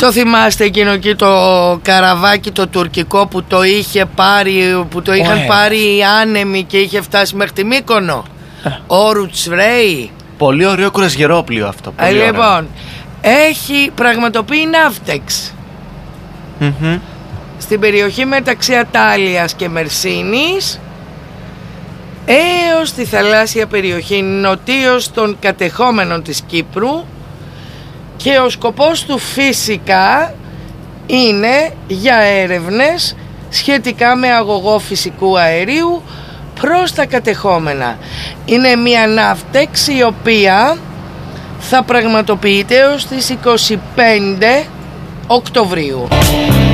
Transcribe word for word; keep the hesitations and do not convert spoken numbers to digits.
Το θυμάστε εκείνο εκεί το καραβάκι το τουρκικό που το είχε πάρει, που το είχαν Ωε. πάρει οι άνεμοι και είχε φτάσει μέχρι τη Μύκονο. Όρουτς Ρέι. Πολύ ωραίο κρουαζιερόπλοιο αυτό. Πολύ ωραίο. Λοιπόν, έχει πραγματοποιεί ναύτεξ Mm-hmm. στην περιοχή μεταξύ Ατάλειας και Μερσίνης έως τη θαλάσσια περιοχή νοτίως των κατεχόμενων της Κύπρου, και ο σκοπός του φυσικά είναι για έρευνες σχετικά με αγωγό φυσικού αερίου προς τα κατεχόμενα. Είναι μια ναύτεξ η οποία θα πραγματοποιείται έως τις είκοσι πέντε Οκτωβρίου.